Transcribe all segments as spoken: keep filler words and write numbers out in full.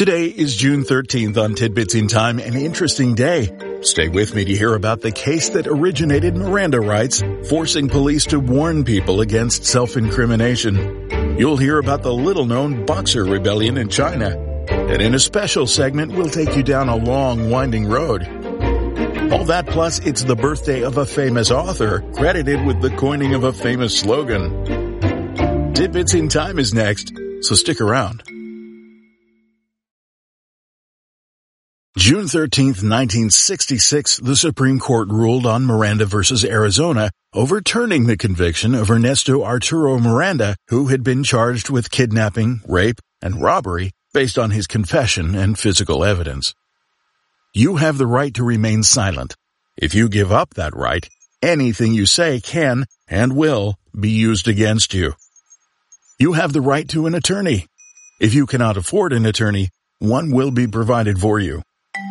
Today is June thirteenth on Tidbits in Time, an interesting day. Stay with me to hear about the case that originated Miranda rights, forcing police to warn people against self-incrimination. You'll hear about the little-known Boxer Rebellion in China. And in a special segment, we'll take you down a long, winding road. All that plus, it's the birthday of a famous author, credited with the coining of a famous slogan. Tidbits in Time is next, so stick around. June thirteenth, nineteen sixty-six, the Supreme Court ruled on Miranda versus Arizona, overturning the conviction of Ernesto Arturo Miranda, who had been charged with kidnapping, rape, and robbery based on his confession and physical evidence. You have the right to remain silent. If you give up that right, anything you say can and will be used against you. You have the right to an attorney. If you cannot afford an attorney, one will be provided for you.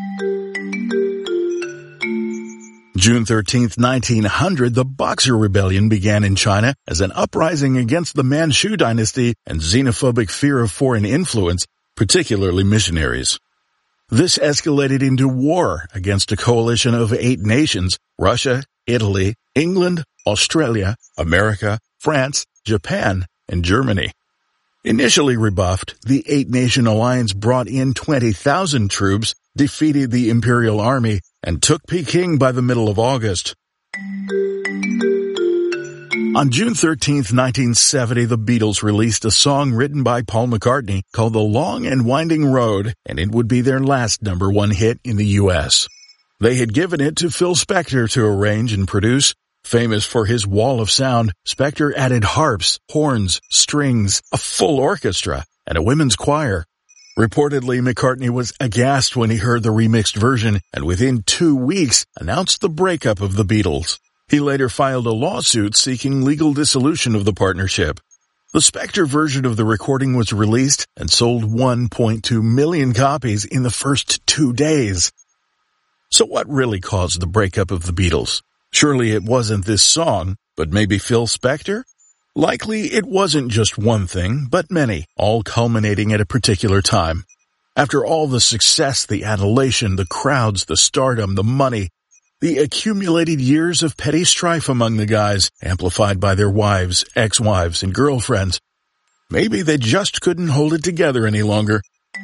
June thirteenth, nineteen hundred, the Boxer Rebellion began in China as an uprising against the Manchu dynasty and xenophobic fear of foreign influence, particularly missionaries. This escalated into war against a coalition of eight nations: Russia, Italy, England, Australia, America, France, Japan, and Germany. Initially rebuffed, the eight-nation alliance brought in twenty thousand troops, defeated the Imperial Army, and took Peking by the middle of August. On June thirteenth, nineteen seventy, the Beatles released a song written by Paul McCartney called The Long and Winding Road, and it would be their last number one hit in the U S. They had given it to Phil Spector to arrange and produce. Famous for his wall of sound, Spector added harps, horns, strings, a full orchestra, and a women's choir. Reportedly, McCartney was aghast when he heard the remixed version and within two weeks announced the breakup of the Beatles. He later filed a lawsuit seeking legal dissolution of the partnership. The Spector version of the recording was released and sold one point two million copies in the first two days. So what really caused the breakup of the Beatles? Surely it wasn't this song, but maybe Phil Spector? Likely it wasn't just one thing, but many, all culminating at a particular time. After all the success, the adulation, the crowds, the stardom, the money, the accumulated years of petty strife among the guys, amplified by their wives, ex-wives, and girlfriends, maybe they just couldn't hold it together any longer.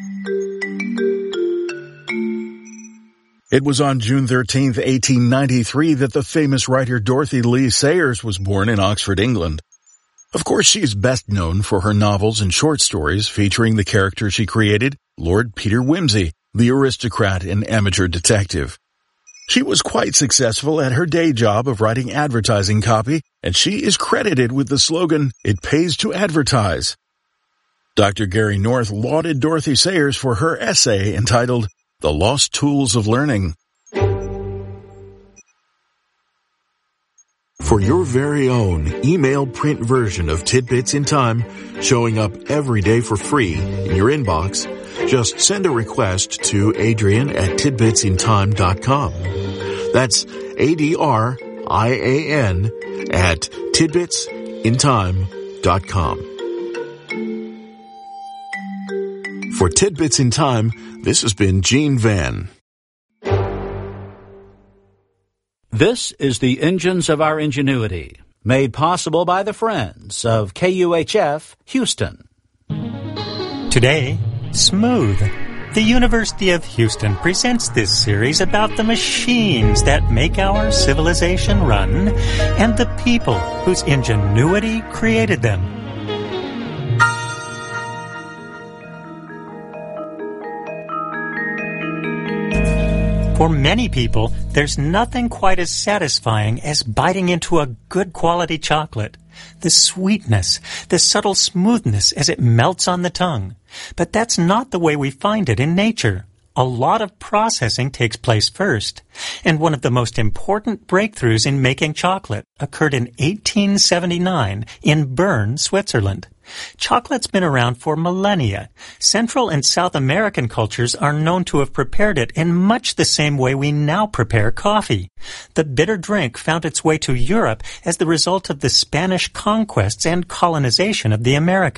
It was on June thirteenth, eighteen ninety-three that the famous writer Dorothy Lee Sayers was born in Oxford, England. Of course, she is best known for her novels and short stories featuring the character she created, Lord Peter Wimsey, the aristocrat and amateur detective. She was quite successful at her day job of writing advertising copy, and she is credited with the slogan, "It pays to advertise." Doctor Gary North lauded Dorothy Sayers for her essay entitled, The Lost Tools of Learning. For your very own email print version of Tidbits in Time, showing up every day for free in your inbox, just send a request to Adrian at tidbits in time dot com. That's A D R I A N at tidbits in time dot com. For Tidbits in Time, this has been Gene Van. This is the Engines of Our Ingenuity, made possible by the friends of K U H F Houston. Today, Smooth. The University of Houston presents this series about the machines that make our civilization run and the people whose ingenuity created them. For many people, there's nothing quite as satisfying as biting into a good quality chocolate. The sweetness, the subtle smoothness as it melts on the tongue. But that's not the way we find it in nature. A lot of processing takes place first, and one of the most important breakthroughs in making chocolate occurred in eighteen seventy-nine in Bern, Switzerland. Chocolate's been around for millennia. Central and South American cultures are known to have prepared it in much the same way we now prepare coffee. The bitter drink found its way to Europe as the result of the Spanish conquests and colonization of the Americas.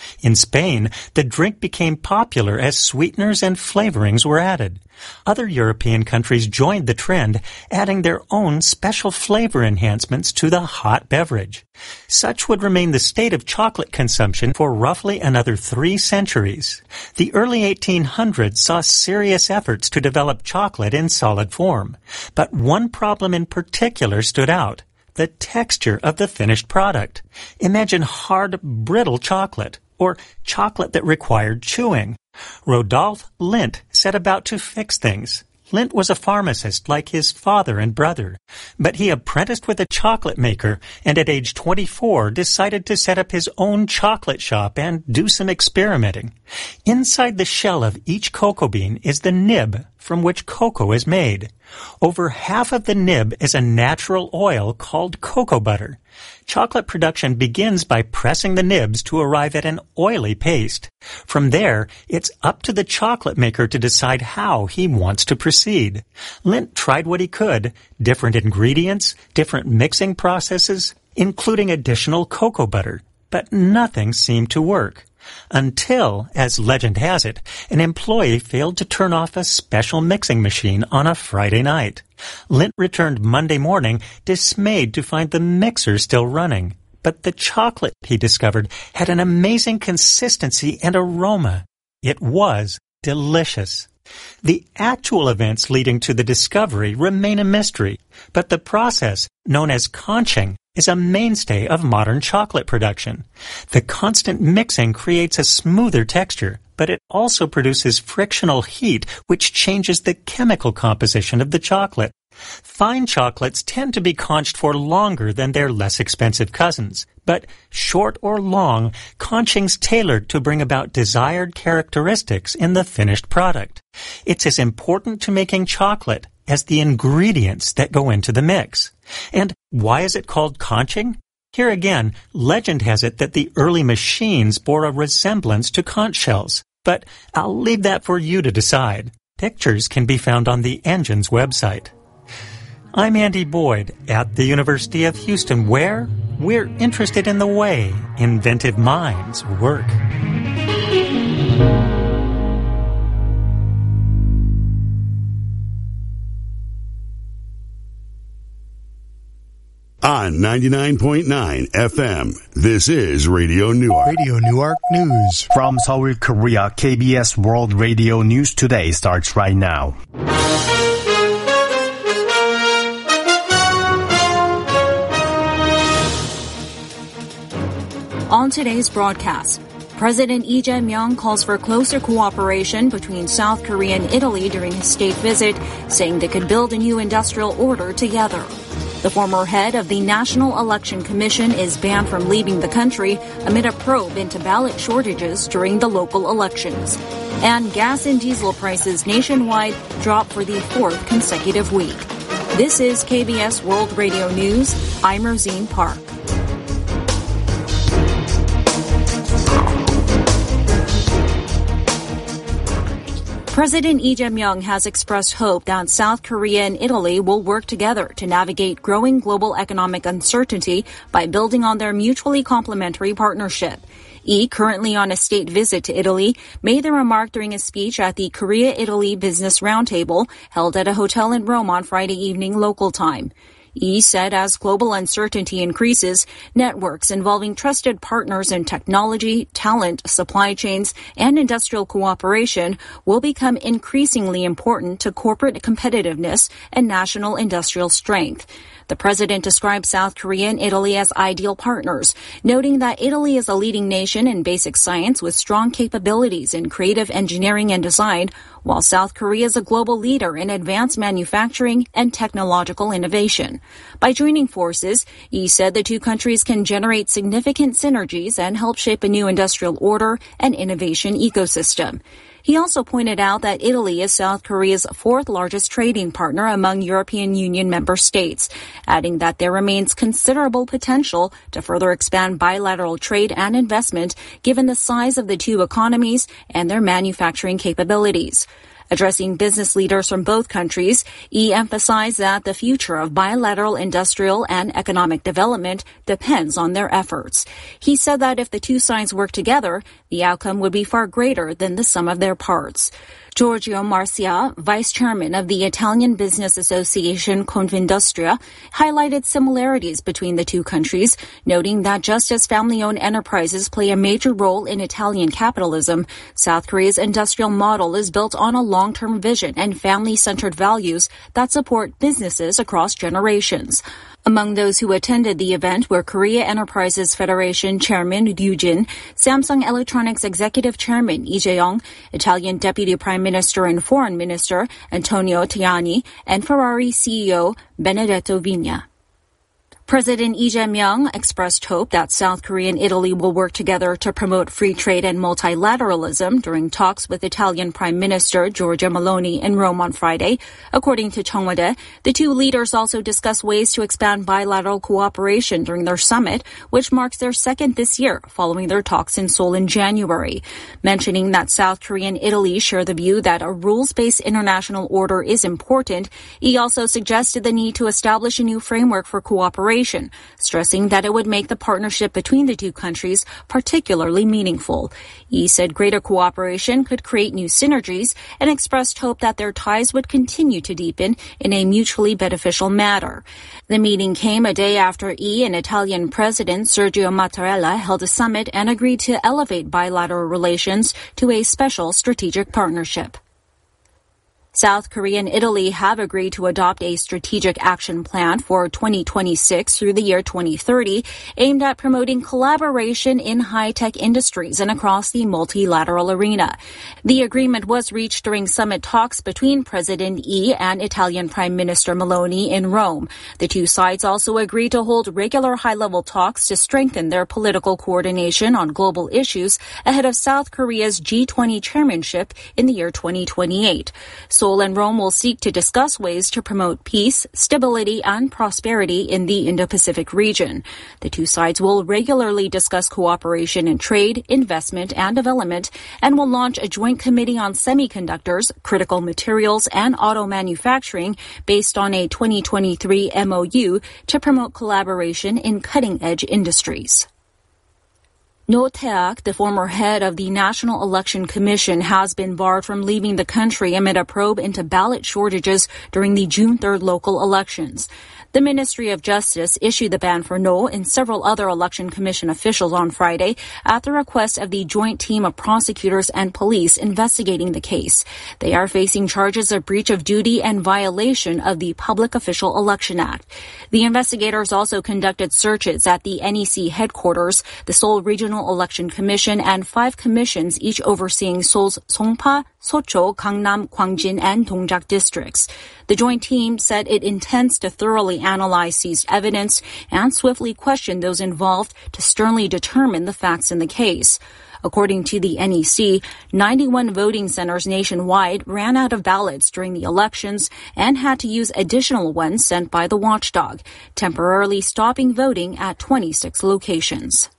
In Spain, the drink became popular as sweeteners and flavorings were added. Other European countries joined the trend, adding their own special flavor enhancements to the hot beverage. Such would remain the state of chocolate consumption for roughly another three centuries. The early eighteen hundreds saw serious efforts to develop chocolate in solid form. But one problem in particular stood out: the texture of the finished product. Imagine hard, brittle chocolate, or chocolate that required chewing. Rodolphe Lindt set about to fix things. Lindt was a pharmacist like his father and brother, but he apprenticed with a chocolate maker and at age twenty-four decided to set up his own chocolate shop and do some experimenting. Inside the shell of each cocoa bean is the nib from which cocoa is made. Over half of the nib is a natural oil called cocoa butter. Chocolate production begins by pressing the nibs to arrive at an oily paste. From there, it's up to the chocolate maker to decide how he wants to proceed. Lindt tried what he could, different ingredients, different mixing processes, including additional cocoa butter, but nothing seemed to work. Until, as legend has it, an employee failed to turn off a special mixing machine on a Friday night. Lindt returned Monday morning, dismayed to find the mixer still running. But the chocolate, he discovered, had an amazing consistency and aroma. It was delicious. The actual events leading to the discovery remain a mystery, but the process, known as conching, is a mainstay of modern chocolate production. The constant mixing creates a smoother texture, but it also produces frictional heat, which changes the chemical composition of the chocolate. Fine chocolates tend to be conched for longer than their less expensive cousins, but short or long, conching's tailored to bring about desired characteristics in the finished product. It's as important to making chocolate as the ingredients that go into the mix. And why is it called conching? Here again, legend has it that the early machines bore a resemblance to conch shells, but I'll leave that for you to decide. Pictures can be found on the engine's website. I'm Andy Boyd at the University of Houston, where we're interested in the way inventive minds work. On ninety-nine point nine F M, this is Radio Newark. Radio Newark News. From Seoul, Korea, K B S World Radio News Today starts right now. On today's broadcast, President Lee Jae-myung calls for closer cooperation between South Korea and Italy during his state visit, saying they could build a new industrial order together. The former head of the National Election Commission is banned from leaving the country amid a probe into ballot shortages during the local elections. And gas and diesel prices nationwide drop for the fourth consecutive week. This is K B S World Radio News. I'm Rosine Park. President Lee Jae-myung has expressed hope that South Korea and Italy will work together to navigate growing global economic uncertainty by building on their mutually complementary partnership. Lee, currently on a state visit to Italy, made the remark during a speech at the Korea-Italy Business Roundtable held at a hotel in Rome on Friday evening local time. Lee said as global uncertainty increases, networks involving trusted partners in technology, talent, supply chains, and industrial cooperation will become increasingly important to corporate competitiveness and national industrial strength. The president described South Korea and Italy as ideal partners, noting that Italy is a leading nation in basic science with strong capabilities in creative engineering and design, while South Korea is a global leader in advanced manufacturing and technological innovation. By joining forces, Lee said the two countries can generate significant synergies and help shape a new industrial order and innovation ecosystem. He also pointed out that Italy is South Korea's fourth largest trading partner among European Union member states, adding that there remains considerable potential to further expand bilateral trade and investment given the size of the two economies and their manufacturing capabilities. Addressing business leaders from both countries, Lee emphasized that the future of bilateral industrial and economic development depends on their efforts. He said that if the two sides work together, the outcome would be far greater than the sum of their parts. Giorgio Marcia, vice chairman of the Italian business association Confindustria, highlighted similarities between the two countries, noting that just as family-owned enterprises play a major role in Italian capitalism, South Korea's industrial model is built on a long-term vision and family-centered values that support businesses across generations. Among those who attended the event were Korea Enterprises Federation Chairman Ryu Jin, Samsung Electronics Executive Chairman Lee Jae-young, Italian Deputy Prime Minister and Foreign Minister Antonio Tajani, and Ferrari C E O Benedetto Vigna. President Lee Jae-myung expressed hope that South Korea and Italy will work together to promote free trade and multilateralism during talks with Italian Prime Minister Giorgia Meloni in Rome on Friday. According to Cheongwade, the two leaders also discussed ways to expand bilateral cooperation during their summit, which marks their second this year, following their talks in Seoul in January. Mentioning that South Korea and Italy share the view that a rules-based international order is important, he also suggested the need to establish a new framework for cooperation, stressing that it would make the partnership between the two countries particularly meaningful. Yi said greater cooperation could create new synergies and expressed hope that their ties would continue to deepen in a mutually beneficial manner. The meeting came a day after Yi and Italian President Sergio Mattarella held a summit and agreed to elevate bilateral relations to a special strategic partnership. South Korea and Italy have agreed to adopt a strategic action plan for twenty twenty-six through the year twenty thirty, aimed at promoting collaboration in high-tech industries and across the multilateral arena. The agreement was reached during summit talks between President Lee and Italian Prime Minister Meloni in Rome. The two sides also agreed to hold regular high-level talks to strengthen their political coordination on global issues ahead of South Korea's G twenty chairmanship in the year twenty twenty-eight. Seoul and Rome will seek to discuss ways to promote peace, stability, and prosperity in the Indo-Pacific region. The two sides will regularly discuss cooperation in trade, investment, and development, and will launch a joint committee on semiconductors, critical materials, and auto manufacturing based on a twenty twenty-three M O U to promote collaboration in cutting-edge industries. No Tae-ak, the former head of the National Election Commission, has been barred from leaving the country amid a probe into ballot shortages during the June third local elections. The Ministry of Justice issued the ban for No and several other Election Commission officials on Friday at the request of the joint team of prosecutors and police investigating the case. They are facing charges of breach of duty and violation of the Public Official Election Act. The investigators also conducted searches at the N E C headquarters, the Seoul Regional Election Commission, and five commissions, each overseeing Seoul's Songpa, Socho, Gangnam, Gwangjin, and Dongjak districts. The joint team said it intends to thoroughly analyze seized evidence and swiftly question those involved to sternly determine the facts in the case. According to the N E C, ninety-one voting centers nationwide ran out of ballots during the elections and had to use additional ones sent by the watchdog, temporarily stopping voting at twenty-six locations.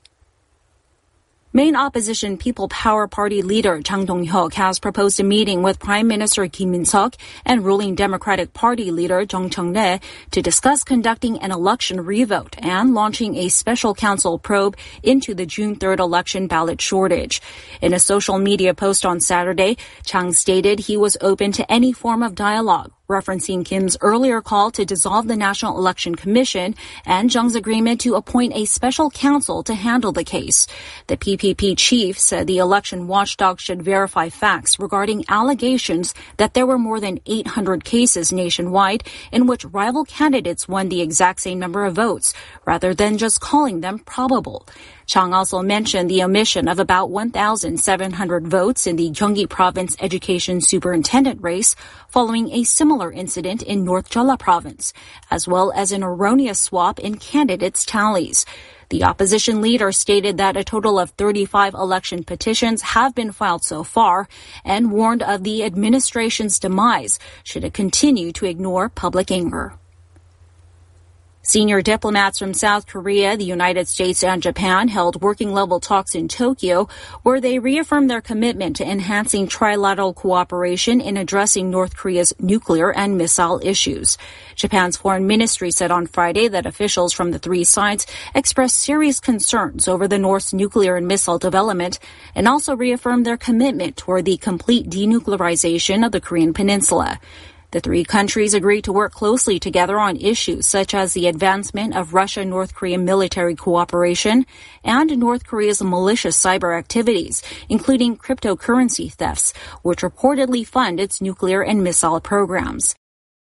Main opposition People Power Party leader Chang Dong-hyuk has proposed a meeting with Prime Minister Kim Min-seok and ruling Democratic Party leader Jung Cheong-rae to discuss conducting an election revote and launching a special counsel probe into the June third election ballot shortage. In a social media post on Saturday, Chang stated he was open to any form of dialogue, referencing Kim's earlier call to dissolve the National Election Commission and Jung's agreement to appoint a special counsel to handle the case. The P P P chief said the election watchdog should verify facts regarding allegations that there were more than eight hundred cases nationwide in which rival candidates won the exact same number of votes, rather than just calling them probable. Chang also mentioned the omission of about one thousand seven hundred votes in the Gyeonggi Province Education Superintendent race following a similar incident in North Jeolla Province, as well as an erroneous swap in candidates' tallies. The opposition leader stated that a total of thirty-five election petitions have been filed so far and warned of the administration's demise should it continue to ignore public anger. Senior diplomats from South Korea, the United States, and Japan held working-level talks in Tokyo, where they reaffirmed their commitment to enhancing trilateral cooperation in addressing North Korea's nuclear and missile issues. Japan's foreign ministry said on Friday that officials from the three sides expressed serious concerns over the North's nuclear and missile development and also reaffirmed their commitment toward the complete denuclearization of the Korean Peninsula. The three countries agreed to work closely together on issues such as the advancement of Russia-North Korean military cooperation and North Korea's malicious cyber activities, including cryptocurrency thefts, which reportedly fund its nuclear and missile programs.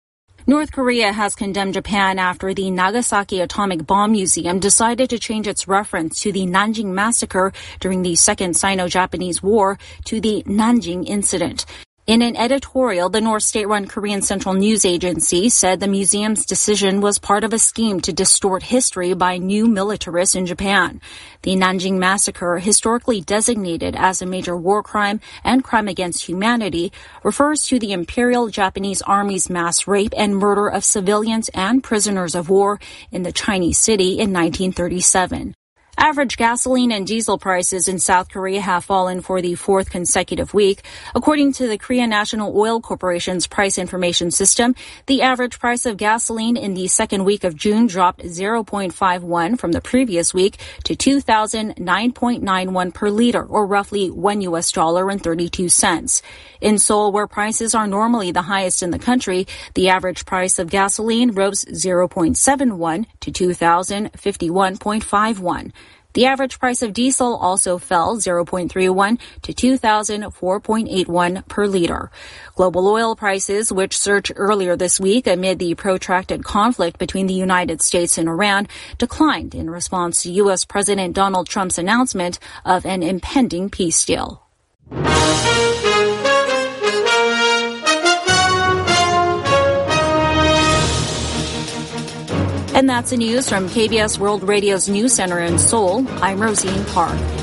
North Korea has condemned Japan after the Nagasaki Atomic Bomb Museum decided to change its reference to the Nanjing Massacre during the Second Sino-Japanese War to the Nanjing Incident. In an editorial, the North state-run Korean Central News Agency said the museum's decision was part of a scheme to distort history by new militarists in Japan. The Nanjing Massacre, historically designated as a major war crime and crime against humanity, refers to the Imperial Japanese Army's mass rape and murder of civilians and prisoners of war in the Chinese city in nineteen thirty-seven. Average gasoline and diesel prices in South Korea have fallen for the fourth consecutive week. According to the Korea National Oil Corporation's price information system, the average price of gasoline in the second week of June dropped zero point five one from the previous week to two thousand nine point nine one per liter, or roughly one U S dollar and thirty-two cents. In Seoul, where prices are normally the highest in the country, the average price of gasoline rose zero point seven one to two thousand fifty-one point five one. The average price of diesel also fell zero point three one to two thousand four point eight one per liter. Global oil prices, which surged earlier this week amid the protracted conflict between the United States and Iran, declined in response to U S. President Donald Trump's announcement of an impending peace deal. And that's the news from K B S World Radio's News Center in Seoul. I'm Rosine Park.